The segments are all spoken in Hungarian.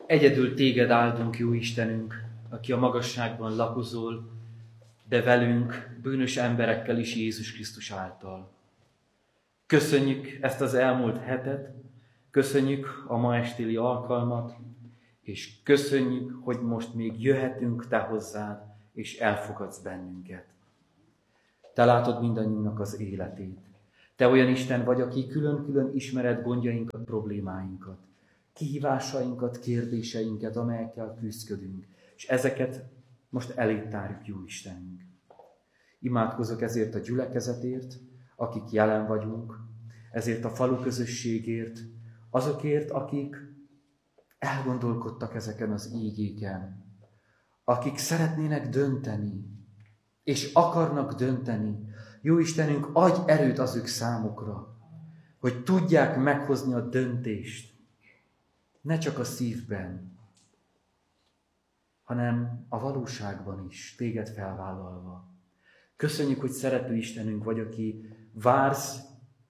Egyedül téged áldunk, jó Istenünk, aki a magasságban lakozol, de velünk, bűnös emberekkel is Jézus Krisztus által. Köszönjük ezt az elmúlt hetet, köszönjük a ma estéli alkalmat, és köszönjük, hogy most még jöhetünk te hozzád, és elfogadsz bennünket. Te látod mindannyiunknak az életét. Te olyan Isten vagy, aki külön-külön ismered gondjainkat, problémáinkat, kihívásainkat, kérdéseinket, amelyekkel küzdködünk, és ezeket most eléd tárjuk, jó Istenünk. Imádkozok ezért a gyülekezetért, akik jelen vagyunk, ezért a falu közösségért, azokért, akik elgondolkodtak ezeken az ígéken, akik szeretnének dönteni, és akarnak dönteni. Jó Istenünk, adj erőt az ők számukra, hogy tudják meghozni a döntést, ne csak a szívben, hanem a valóságban is, téged felvállalva. Köszönjük, hogy szerető Istenünk vagy, aki vársz,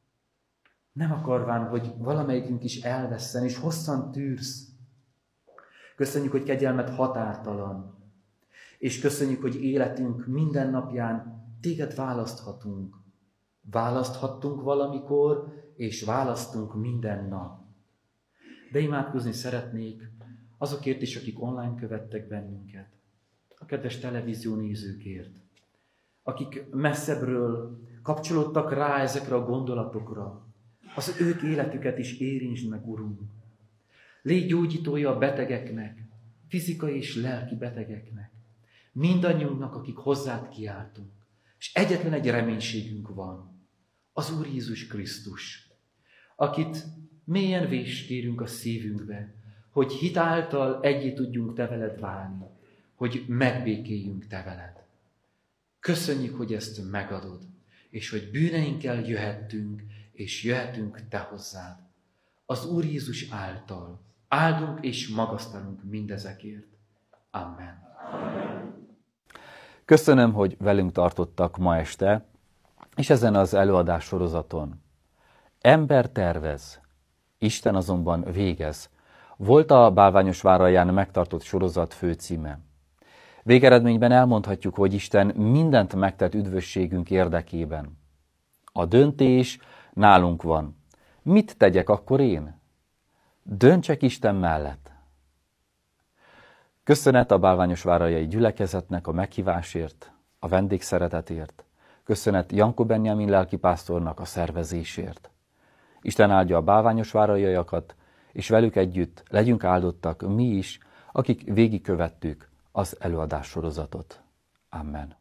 nem akarván, hogy valamelyikünk is elvesszen, és hosszan tűrsz. Köszönjük, hogy kegyelmed határtalan, és köszönjük, hogy életünk minden napján téged választhatunk. Választhattunk valamikor, és választunk minden nap. De imádkozni szeretnék azokért is, akik online követtek bennünket, a kedves televíziónézőkért, akik messzebbről kapcsolódtak rá ezekre a gondolatokra, az ők életüket is érintsd meg, Urunk. Légy gyógyítója a betegeknek, fizikai és lelki betegeknek, mindannyiunknak, akik hozzád kiáltunk. És egyetlen egy reménységünk van, az Úr Jézus Krisztus, akit mélyen kérünk a szívünkbe, hogy hit által egyé tudjunk te veled válni, hogy megbékéljünk te veled. Köszönjük, hogy ezt megadod, és hogy bűneinkkel jöhettünk, és jöhetünk te hozzád. Az Úr Jézus által áldunk és magasztalunk mindezekért. Amen. Köszönöm, hogy velünk tartottak ma este, és ezen az előadás sorozaton. Ember tervez, Isten azonban végez, volt a Bálványosváralján megtartott sorozat főcíme. Végeredményben elmondhatjuk, hogy Isten mindent megtett üdvösségünk érdekében. A döntés nálunk van. Mit tegyek akkor én? Döntsek Isten mellett. Köszönet a bálványosváraljai gyülekezetnek a meghívásért, a vendégszeretetért. Köszönet Janko Benjamin lelkipásztornak a szervezésért. Isten áldja a bálványosváraljaiakat, és velük együtt legyünk áldottak mi is, akik végigkövettük az előadás sorozatot. Amen.